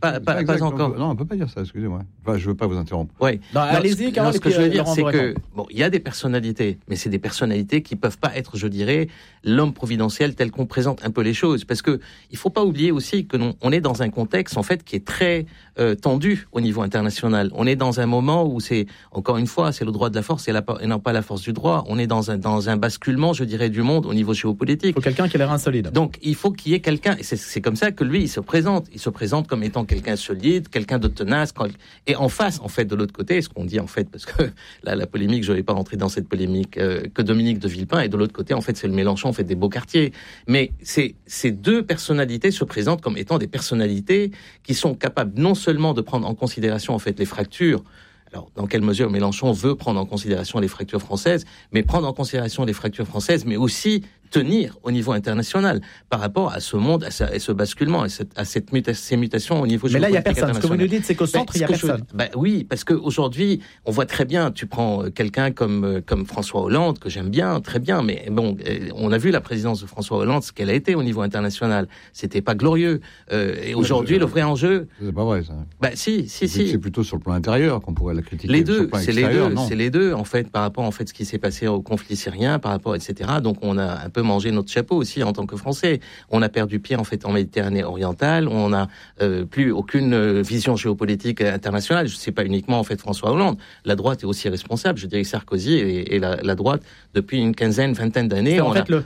pas encore. Non, on ne peut pas dire ça, excusez-moi. Enfin, je ne veux pas vous interrompre. Oui. Allez-y, Carole. Ce que je veux dire, c'est que, bon, il y a des personnalités, mais c'est des personnalités qui ne peuvent pas être, je dirais, l'homme providentiel tel qu'on présente un peu les choses. Parce que, il ne faut pas oublier aussi que on est dans un contexte, en fait, qui est très tendu au niveau international. On est dans un moment où c'est, encore une fois, c'est le droit de la force et non pas la force du droit. On est dans un basculement, je dirais, du monde au niveau géopolitique. Il faut quelqu'un qui a l'air insolide. Donc, il faut qu'il y ait quelqu'un, et c'est comme ça que lui, il se présente. Il se présente comme étant quelqu'un solide, quelqu'un de tenace. Et en face, en fait, de l'autre côté, ce qu'on dit, en fait, parce que là, la polémique, je ne vais pas rentrer dans cette polémique, que Dominique de Villepin, et de l'autre côté, en fait, c'est le Mélenchon, en fait, des beaux quartiers. Mais ces deux personnalités se présentent comme étant des personnalités qui sont capables non seulement de prendre en considération, en fait, les fractures. Alors, dans quelle mesure Mélenchon veut prendre en considération les fractures françaises, mais prendre en considération les fractures françaises, mais aussi tenir au niveau international par rapport à ce monde, à ce basculement, à ces mutations au niveau géopolitique. Mais là, il n'y a personne. Ce que vous nous dites, c'est qu'au centre, il n'y a personne. Oui, parce qu'aujourd'hui, on voit très bien, tu prends quelqu'un comme François Hollande, que j'aime bien, très bien, mais bon, on a vu la présidence de François Hollande, ce qu'elle a été au niveau international. C'était pas glorieux. Et aujourd'hui, le vrai enjeu... C'est pas vrai, ça. Si. C'est plutôt sur le plan intérieur qu'on pourrait la critiquer. Les deux, c'est les deux, en fait, par rapport, en fait, ce qui s'est passé au conflit syrien, par rapport, etc. Donc, on a un peu mangé notre chapeau aussi en tant que Français. On a perdu pied, en fait, en Méditerranée orientale. On n'a plus aucune vision géopolitique internationale. C'est pas uniquement, en fait, François Hollande. La droite est aussi responsable. Je dirais Sarkozy et la droite, depuis une vingtaine d'années.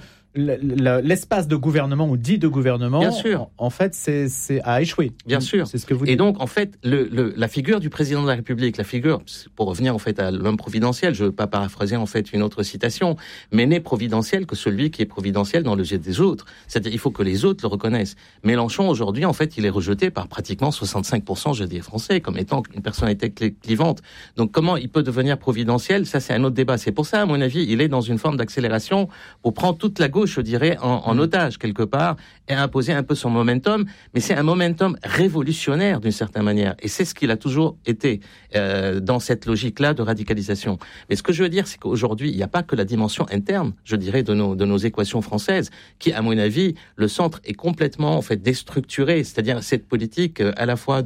L'espace de gouvernement ou dit de gouvernement, bien sûr, en fait, c'est à échouer. Bien sûr. C'est ce que vous dites. Et donc, en fait, la figure du président de la République, la figure, pour revenir en fait à l'homme providentiel, je ne veux pas paraphraser en fait une autre citation, mais n'est providentiel que celui qui est providentiel dans le jet des autres. C'est-à-dire, il faut que les autres le reconnaissent. Mélenchon, aujourd'hui, en fait, il est rejeté par pratiquement 65%, je dis français, comme étant une personnalité clivante. Donc, comment il peut devenir providentiel? Ça, c'est un autre débat. C'est pour ça, à mon avis, il est dans une forme d'accélération pour prendre toute la gauche, je dirais, en otage, quelque part, et imposer un peu son momentum. Mais c'est un momentum révolutionnaire, d'une certaine manière. Et c'est ce qu'il a toujours été dans cette logique-là de radicalisation. Mais ce que je veux dire, c'est qu'aujourd'hui, il n'y a pas que la dimension interne, je dirais, de nos équations françaises, qui, à mon avis, le centre est complètement, en fait, déstructuré. C'est-à-dire cette politique, à la fois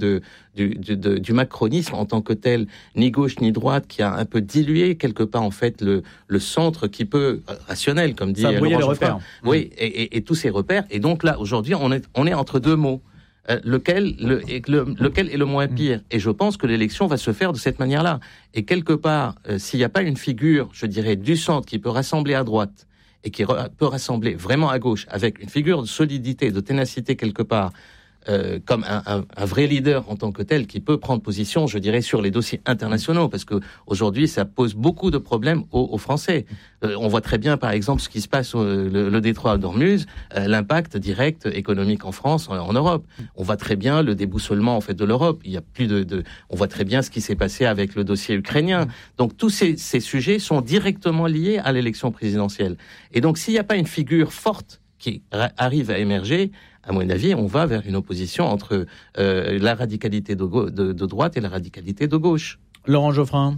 du macronisme en tant que tel, ni gauche ni droite, qui a un peu dilué, quelque part, en fait, le centre qui peut, rationnel, comme dit Laurent Geoffrin. Oui, et tous ces repères. Et donc là, aujourd'hui, on est entre deux mots. Lequel est le moins pire? Et je pense que l'élection va se faire de cette manière-là. Et quelque part, s'il n'y a pas une figure, je dirais, du centre qui peut rassembler à droite et qui peut rassembler vraiment à gauche, avec une figure de solidité, de ténacité quelque part, comme un vrai leader en tant que tel qui peut prendre position, je dirais, sur les dossiers internationaux, parce que aujourd'hui, ça pose beaucoup de problèmes aux Français. On voit très bien, par exemple, ce qui se passe le détroit d'Ormuz, l'impact direct économique en France, en Europe. On voit très bien le déboussolement en fait de l'Europe. Il y a plus on voit très bien ce qui s'est passé avec le dossier ukrainien. Donc tous ces sujets sont directement liés à l'élection présidentielle. Et donc s'il n'y a pas une figure forte qui arrive à émerger, à mon avis, on va vers une opposition entre la radicalité de droite et la radicalité de gauche. Laurent Geoffrin?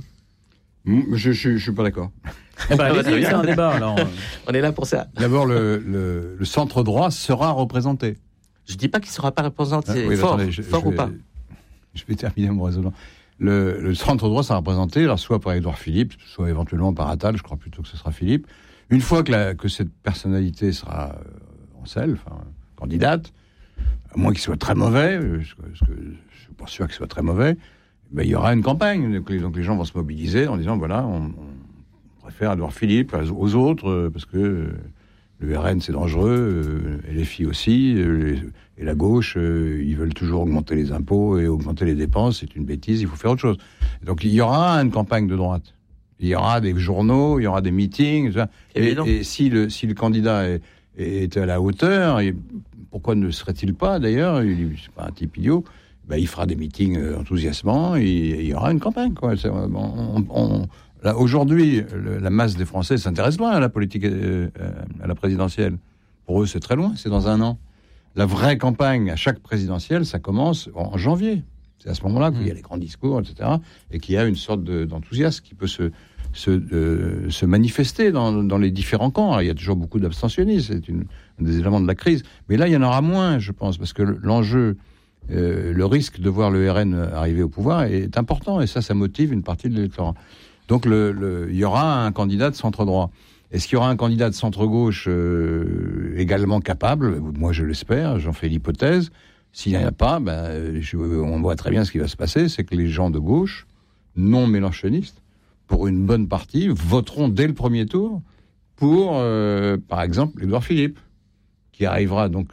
Je ne suis pas d'accord. C'est un débat, alors. On est là pour ça. D'abord, le centre droit sera représenté. Je ne dis pas qu'il ne sera pas représenté. Fort ou pas? Je vais terminer mon raisonnement. Le centre droit sera représenté, alors soit par Édouard Philippe, soit éventuellement par Attal, je crois plutôt que ce sera Philippe. Une fois que cette personnalité sera en selle, candidate, à moins qu'il soit très mauvais, parce que je ne suis pas sûr qu'il soit très mauvais, il y aura une campagne. Donc les gens vont se mobiliser en disant, voilà, on préfère Édouard Philippe aux autres, parce que le RN c'est dangereux, et les filles aussi, et la gauche, ils veulent toujours augmenter les impôts et augmenter les dépenses, c'est une bêtise, il faut faire autre chose. Donc il y aura une campagne de droite. Il y aura des journaux, il y aura des meetings, et si le candidat est à la hauteur, et pourquoi ne serait-il pas d'ailleurs, c'est pas un type idiot, il fera des meetings enthousiasmants et il y aura une campagne, quoi. Là, aujourd'hui, la masse des Français s'intéresse loin à la politique, à la présidentielle. Pour eux, c'est très loin, c'est dans un an. La vraie campagne à chaque présidentielle, ça commence en janvier. C'est à ce moment-là qu'il y a les grands discours, etc. Et qu'il y a une sorte d'enthousiasme qui peut se manifester dans les différents camps. Alors, il y a toujours beaucoup d'abstentionnistes, c'est un des éléments de la crise. Mais là, il y en aura moins, je pense, parce que l'enjeu, le risque de voir le RN arriver au pouvoir est important. Et ça motive une partie de l'électorat. Donc, il y aura un candidat de centre-droit. Est-ce qu'il y aura un candidat de centre-gauche également capable ? Moi, je l'espère, j'en fais l'hypothèse. S'il n'y en a pas, on voit très bien ce qui va se passer, c'est que les gens de gauche, non mélenchonistes, pour une bonne partie, voteront dès le premier tour pour, par exemple, Édouard Philippe, qui arrivera donc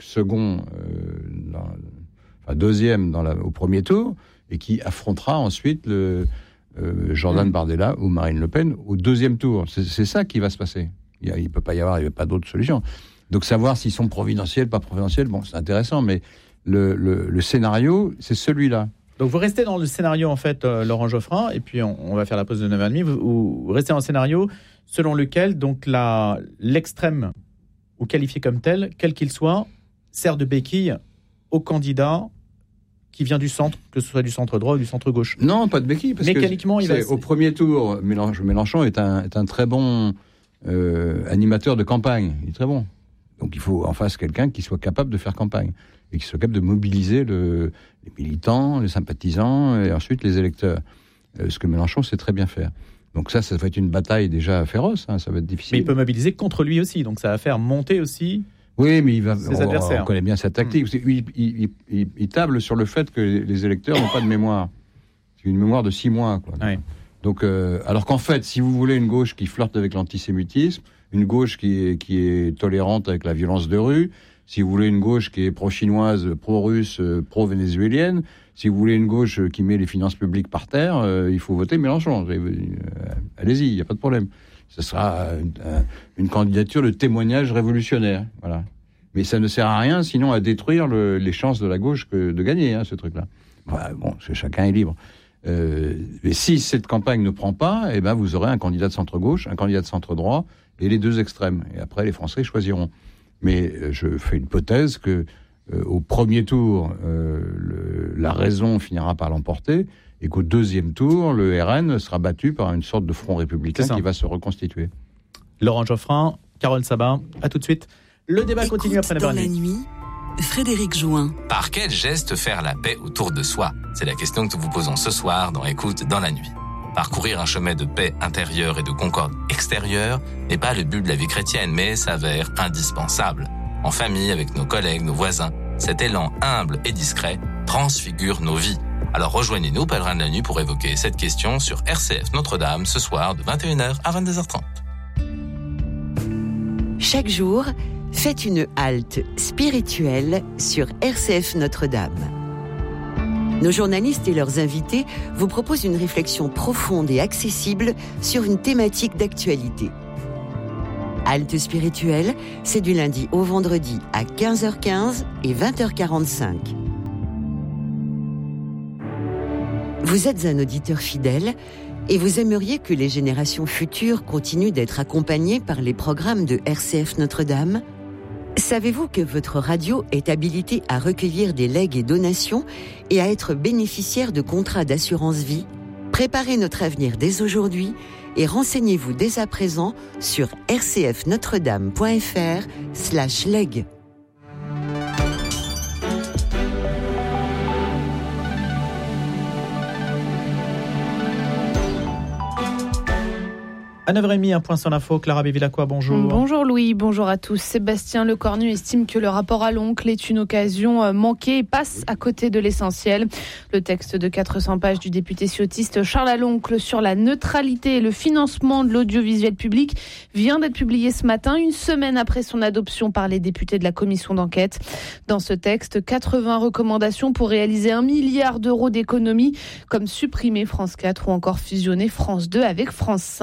deuxième au premier tour, et qui affrontera ensuite Jordan Bardella ou Marine Le Pen au deuxième tour. C'est ça qui va se passer. Il ne peut pas y avoir, il n'y a pas d'autre solution. Donc savoir s'ils sont providentiels, pas providentiels, c'est intéressant, mais le scénario, c'est celui-là. Donc vous restez dans le scénario, en fait, Laurent Geoffrin, et puis on va faire la pause de 9h30. Vous restez dans le scénario selon lequel donc l'extrême, ou qualifié comme tel, quel qu'il soit, sert de béquille au candidat qui vient du centre, que ce soit du centre droit ou du centre gauche. Non, pas de béquille. Parce mécaniquement, au premier tour, Mélenchon est un très bon animateur de campagne. Il est très bon. Donc il faut en face quelqu'un qui soit capable de faire campagne et qui soit capable de mobiliser les militants, les sympathisants et ensuite les électeurs. Ce que Mélenchon sait très bien faire. Donc ça va être une bataille déjà féroce, ça va être difficile. Mais il peut mobiliser contre lui aussi, donc ça va faire monter aussi... Oui, mais ses adversaires. On connaît bien sa tactique. Il table sur le fait que les électeurs n'ont pas de mémoire. C'est une mémoire de 6 mois. Quoi. Oui. Donc, alors qu'en fait, si vous voulez une gauche qui flirte avec l'antisémitisme, une gauche qui est tolérante avec la violence de rue, si vous voulez une gauche qui est pro-chinoise, pro-russe, pro-vénézuélienne, si vous voulez une gauche qui met les finances publiques par terre, il faut voter Mélenchon. Allez-y, il n'y a pas de problème. Ce sera une candidature de témoignage révolutionnaire. Voilà. Mais ça ne sert à rien, sinon à détruire les chances de la gauche de gagner, ce truc-là. Voilà, chacun est libre. Mais si cette campagne ne prend pas, vous aurez un candidat de centre-gauche, un candidat de centre-droit et les deux extrêmes. Et après, les Français choisiront. Mais je fais l'hypothèse que au premier tour, la raison finira par l'emporter et qu'au deuxième tour, le RN sera battu par une sorte de front républicain qui va se reconstituer. Laurent Geoffrin, Carole Sabat, à tout de suite. Le débat continue après 9h30. Dans la nuit, Frédéric Join. Par quel geste faire la paix autour de soi ? C'est la question que nous vous posons ce soir dans Écoute dans la nuit. Parcourir un chemin de paix intérieure et de concorde extérieure n'est pas le but de la vie chrétienne, mais s'avère indispensable. En famille, avec nos collègues, nos voisins, cet élan humble et discret transfigure nos vies. Alors rejoignez-nous, pèlerins de la nuit, pour évoquer cette question sur RCF Notre-Dame ce soir de 21h à 22h30. Chaque jour, faites une halte spirituelle sur RCF Notre-Dame. Nos journalistes et leurs invités vous proposent une réflexion profonde et accessible sur une thématique d'actualité. Halte spirituelle, c'est du lundi au vendredi à 15h15 et 20h45. Vous êtes un auditeur fidèle et vous aimeriez que les générations futures continuent d'être accompagnées par les programmes de RCF Notre-Dame ? Savez-vous que votre radio est habilitée à recueillir des legs et donations et à être bénéficiaire de contrats d'assurance vie ? Préparez notre avenir dès aujourd'hui et renseignez-vous dès à présent sur rcfnotredame.fr/leg. À 9h30, un point sur l'info. Clara Bévilacqua, bonjour. Bonjour Louis, bonjour à tous. Sébastien Lecornu estime que le rapport à l'oncle est une occasion manquée et passe à côté de l'essentiel. Le texte de 400 pages du député ciotiste Charles Aloncle sur la neutralité et le financement de l'audiovisuel public vient d'être publié ce matin, une semaine après son adoption par les députés de la commission d'enquête. Dans ce texte, 80 recommandations pour réaliser 1 milliard d'euros d'économies, comme supprimer France 4 ou encore fusionner France 2 avec France 5.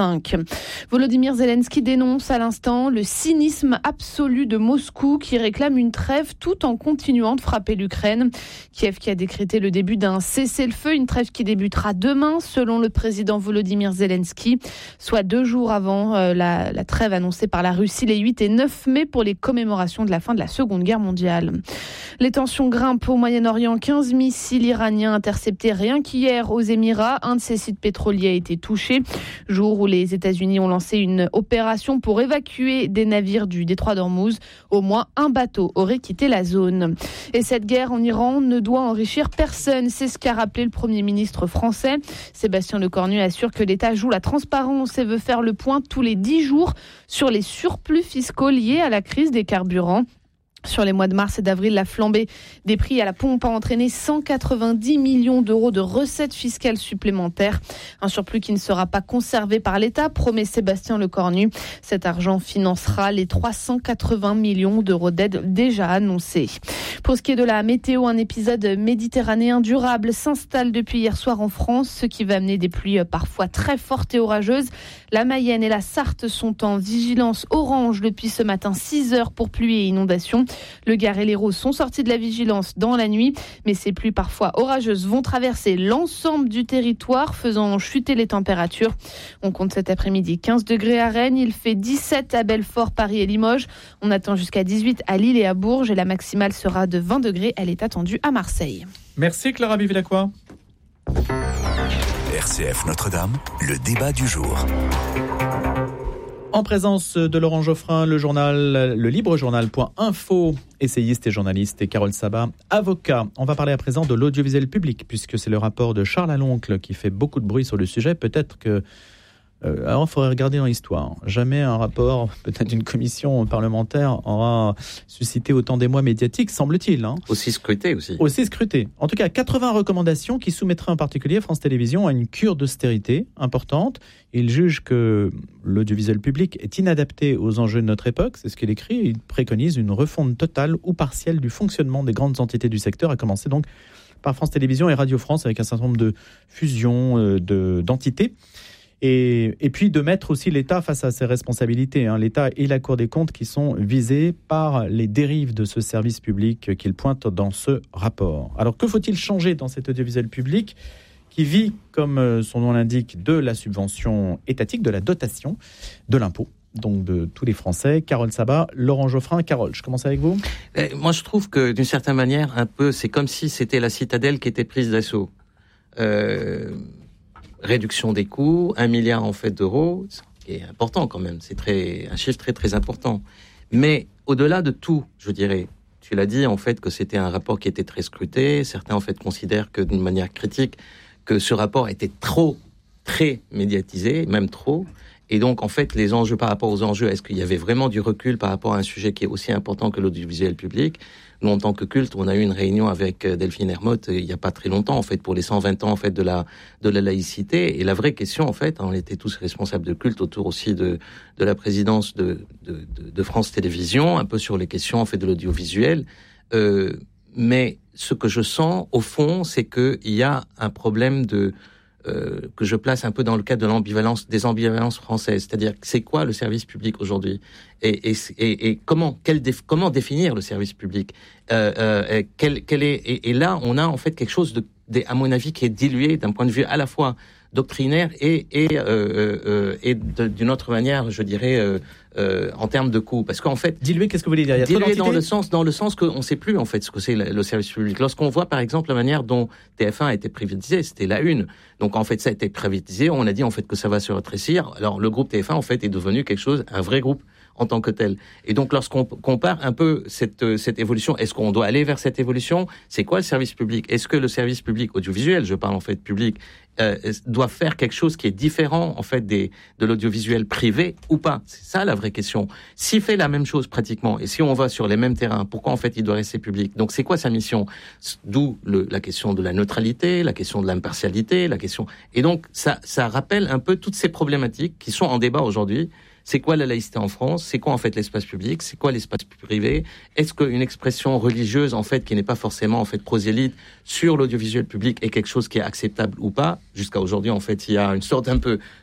Volodymyr Zelensky dénonce à l'instant le cynisme absolu de Moscou qui réclame une trêve tout en continuant de frapper l'Ukraine. Kiev qui a décrété le début d'un cessez-le-feu, une trêve qui débutera demain selon le président Volodymyr Zelensky, soit 2 jours avant la trêve annoncée par la Russie les 8 et 9 mai pour les commémorations de la fin de la Seconde Guerre mondiale. Les tensions grimpent au Moyen-Orient. 15 missiles iraniens interceptés rien qu'hier aux Émirats. Un de ces sites pétroliers a été touché. Jour où les États-Unis ont lancé une opération pour évacuer des navires du détroit d'Ormuz. Au moins un bateau aurait quitté la zone. Et cette guerre en Iran ne doit enrichir personne. C'est ce qu'a rappelé le Premier ministre français. Sébastien Lecornu assure que l'État joue la transparence et veut faire le point tous les 10 jours sur les surplus fiscaux liés à la crise des carburants. Sur les mois de mars et d'avril, la flambée des prix à la pompe a entraîné 190 millions d'euros de recettes fiscales supplémentaires. Un surplus qui ne sera pas conservé par l'État, promet Sébastien Lecornu. Cet argent financera les 380 millions d'euros d'aide déjà annoncés. Pour ce qui est de la météo, un épisode méditerranéen durable s'installe depuis hier soir en France, ce qui va amener des pluies parfois très fortes et orageuses. La Mayenne et la Sarthe sont en vigilance orange depuis ce matin 6 heures pour pluie et inondations. Le Gard et l'Hérault sont sortis de la vigilance dans la nuit, mais ces pluies parfois orageuses vont traverser l'ensemble du territoire, faisant chuter les températures. On compte cet après-midi 15 degrés à Rennes, il fait 17 à Belfort, Paris et Limoges. On attend jusqu'à 18 à Lille et à Bourges et la maximale sera de 20 degrés. Elle est attendue à Marseille. Merci Clara Bivilacqua. RCF Notre-Dame, le débat du jour. En présence de Laurent Geoffrin, le librejournal.info, essayiste et journaliste, et Carole Sabat, avocat. On va parler à présent de l'audiovisuel public, puisque c'est le rapport de Charles Aloncle qui fait beaucoup de bruit sur le sujet. Peut-être que... alors, il faudrait regarder dans l'histoire. Jamais un rapport, peut-être une commission parlementaire, aura suscité autant d'émoi médiatiques, semble-t-il. Aussi scruté aussi. Aussi scruté. En tout cas, 80 recommandations qui soumettraient en particulier France Télévisions à une cure d'austérité importante. Il juge que l'audiovisuel public est inadapté aux enjeux de notre époque. C'est ce qu'il écrit. Il préconise une refonte totale ou partielle du fonctionnement des grandes entités du secteur, à commencer donc par France Télévisions et Radio France, avec un certain nombre de fusions d'entités. Et puis de mettre aussi l'État face à ses responsabilités. L'État et la Cour des comptes qui sont visés par les dérives de ce service public qu'il pointe dans ce rapport. Alors que faut-il changer dans cet audiovisuel public qui vit, comme son nom l'indique, de la subvention étatique, de la dotation, de l'impôt, donc de tous les Français? Carole Sabat, Laurent Geoffrin. Carole, je commence avec vous. Moi, je trouve que d'une certaine manière, un peu, c'est comme si c'était la citadelle qui était prise d'assaut. Réduction des coûts, 1 milliard en fait d'euros, qui est important quand même, c'est un chiffre très très important. Mais au-delà de tout, je dirais, tu l'as dit en fait que c'était un rapport qui était très scruté. Certains en fait considèrent que d'une manière critique que ce rapport était très médiatisé, même trop. Et donc en fait les enjeux par rapport aux enjeux, est-ce qu'il y avait vraiment du recul par rapport à un sujet qui est aussi important que l'audiovisuel public? Nous, en tant que culte, on a eu une réunion avec Delphine Ermotte il n'y a pas très longtemps, en fait, pour les 120 ans, en fait, de la laïcité. Et la vraie question, en fait, on était tous responsables de culte autour aussi de la présidence de France Télévisions, un peu sur les questions, en fait, de l'audiovisuel. Mais ce que je sens, au fond, c'est qu'il y a un problème que je place un peu dans le cadre de des ambivalences françaises. C'est-à-dire, c'est quoi le service public aujourd'hui? Et comment définir le service public? Et là, on a en fait quelque chose à mon avis, qui est dilué d'un point de vue à la fois doctrinaire et d'une autre manière, je dirais, en termes de coûts. Parce qu'en fait... Dilué, qu'est-ce que vous voulez dire? Dilué dans le sens qu'on ne sait plus, en fait, ce que c'est le service public. Lorsqu'on voit, par exemple, la manière dont TF1 a été privatisé, c'était la une. Donc, en fait, ça a été privatisé. On a dit, en fait, que ça va se rétrécir. Alors, le groupe TF1, en fait, est devenu quelque chose, un vrai groupe en tant que tel. Et donc, lorsqu'on compare un peu cette évolution, est-ce qu'on doit aller vers cette évolution? C'est quoi le service public? Est-ce que le service public audiovisuel, je parle en fait public, doit faire quelque chose qui est différent en fait de l'audiovisuel privé ou pas? C'est ça la vraie question. S'il fait la même chose pratiquement et si on va sur les mêmes terrains, pourquoi en fait il doit rester public? Donc c'est quoi sa mission? D'où la question de la neutralité, la question de l'impartialité, la question... Et donc ça rappelle un peu toutes ces problématiques qui sont en débat aujourd'hui. C'est quoi la laïcité en France? C'est quoi en fait l'espace public? C'est quoi l'espace privé? Est-ce qu'une expression religieuse en fait qui n'est pas forcément en fait prosélyte sur l'audiovisuel public est quelque chose qui est acceptable ou pas? Jusqu'à aujourd'hui en fait il y a une sorte un peu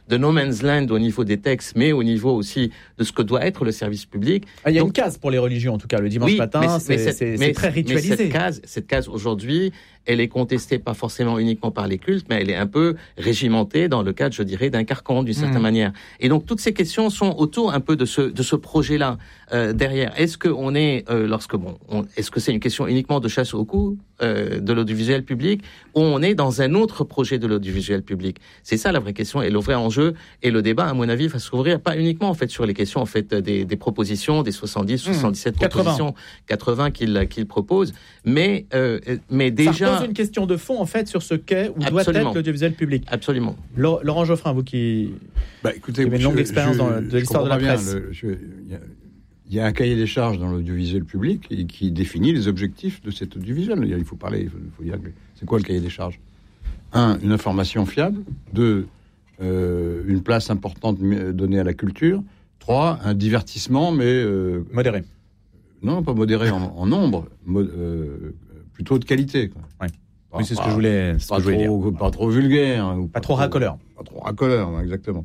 de no man's land au niveau des textes, mais au niveau aussi de ce que doit être le service public. Il y a une case pour les religions, en tout cas, le dimanche matin, c'est très ritualisé. Mais cette case aujourd'hui, elle est contestée pas forcément uniquement par les cultes, mais elle est un peu régimentée dans le cadre, je dirais, d'un carcan d'une certaine manière. Et donc toutes ces questions sont autour un peu de ce projet-là derrière. Est-ce que on est est-ce que c'est une question uniquement de chasse au cou de l'audiovisuel public, ou on est dans un autre projet de l'audiovisuel public? C'est ça la vraie question et le vrai enjeu. Et le débat, à mon avis, va s'ouvrir pas uniquement en fait sur les questions en fait des propositions, des 77 propositions, 80 qu'il propose, mais déjà. Ça pose une question de fond en fait sur ce qu'est ou doit être l'audiovisuel public. Absolument. Laurent Geoffrin, vous qui écoutez, avez une longue expérience de l'histoire de la presse. Il y a un cahier des charges dans l'audiovisuel public qui définit les objectifs de cet audiovisuel. Il faut dire c'est quoi le cahier des charges? 1, une information fiable. 2, une place importante donnée à la culture. 3, un divertissement, mais modéré. Non, pas modéré en nombre, plutôt de qualité. Quoi. Ouais. Oui, c'est ce que je voulais dire. Pas trop vulgaire. Pas trop racoleur. Pas trop racoleur, exactement.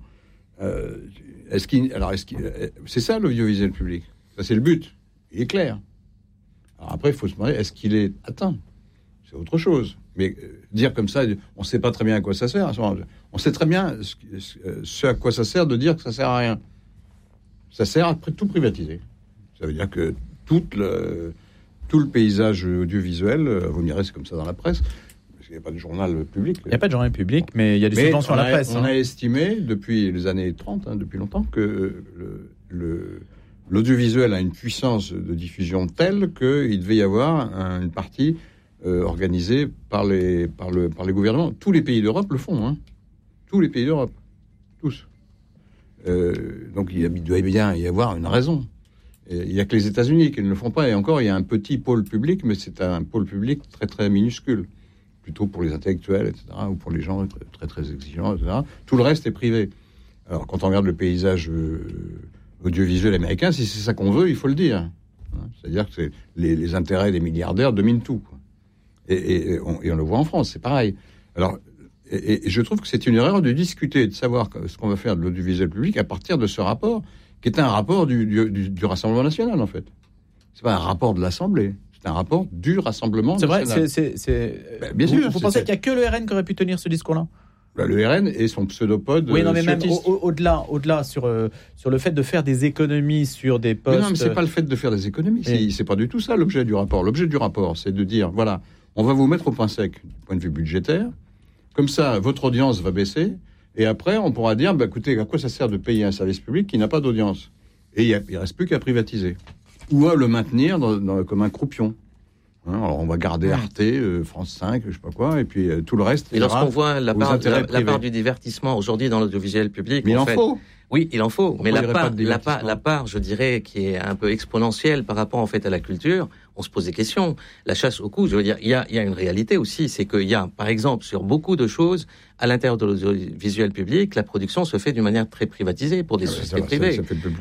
C'est ça l'audiovisuel public. Ça, c'est le but. Il est clair. Alors après, il faut se demander, est-ce qu'il est atteint? C'est autre chose. Mais dire comme ça, on ne sait pas très bien à quoi ça sert. On sait très bien ce à quoi ça sert de dire que ça ne sert à rien. Ça sert à tout privatiser. Ça veut dire que tout le paysage audiovisuel, vous me direz, c'est comme ça dans la presse, parce qu'il n'y a pas de journal public. Il n'y a pas de journal public, mais il y a des subventions à la presse. On a estimé, depuis les années 30, depuis longtemps, que l'audiovisuel a une puissance de diffusion telle qu'il devait y avoir une partie organisée par les gouvernements. Tous les pays d'Europe le font. Hein. Tous les pays d'Europe. Tous. Donc il doit bien y avoir une raison. Et il n'y a que les États-Unis qui ne le font pas. Et encore, il y a un petit pôle public, mais c'est un pôle public très, très minuscule. Plutôt pour les intellectuels, etc., ou pour les gens très, très, très exigeants, etc. Tout le reste est privé. Alors, quand on regarde le paysage audiovisuel américain, si c'est ça qu'on veut, il faut le dire. C'est-à-dire que les intérêts des milliardaires dominent tout. Quoi. Et on le voit en France, c'est pareil. Alors, et je trouve que c'est une erreur de discuter, de savoir ce qu'on va faire de l'audiovisuel public à partir de ce rapport, qui est un rapport du Rassemblement national, en fait. C'est pas un rapport de l'Assemblée, c'est un rapport du Rassemblement national. C'est vrai, bien sûr. Vous pensez qu'il n'y a que le RN qui aurait pu tenir ce discours-là? Le RN et son pseudopode. Oui, non, mais même au-delà sur le fait de faire des économies sur des postes. Mais non, mais c'est pas le fait de faire des économies. C'est pas du tout ça l'objet du rapport. L'objet du rapport, c'est de dire voilà, on va vous mettre au point sec du point de vue budgétaire. Comme ça, votre audience va baisser. Et après, on pourra dire écoutez, à quoi ça sert de payer un service public qui n'a pas d'audience? Et il ne reste plus qu'à privatiser. Ou à le maintenir comme un croupion. Alors on va garder Arte, France 5, je sais pas quoi, et puis tout le reste. Et lorsqu'on voit la part du divertissement aujourd'hui dans l'audiovisuel public, mais il en faut. Oui, il en faut. Mais la part, je dirais, qui est un peu exponentielle par rapport en fait à la culture, on se pose des questions. La chasse au cou, je veux dire, il y a une réalité aussi, c'est qu'il y a, par exemple, sur beaucoup de choses, à l'intérieur de l'audiovisuel public, la production se fait d'une manière très privatisée pour des sociétés privées.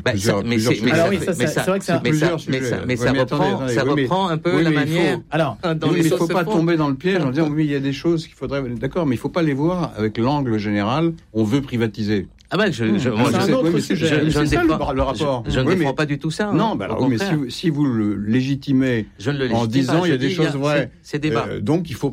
Mais ça reprend un peu la manière. Alors, il ne faut pas tomber dans le piège en disant oui, il y a des choses qu'il faudrait. D'accord, mais il ne faut pas les voir avec l'angle général. On veut privatiser. Ah ben, c'est un autre sujet. C'est ça le rapport. Je ne défends pas du tout ça. Non, mais si vous le légitimez en disant il y a des choses vraies, c'est débat. Donc il faut